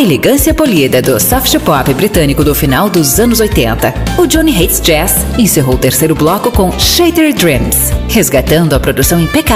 A elegância polida do soft pop britânico do final dos anos 80. O Johnny Hates Jazz encerrou o terceiro bloco com Shattered Dreams, resgatando a produção impecável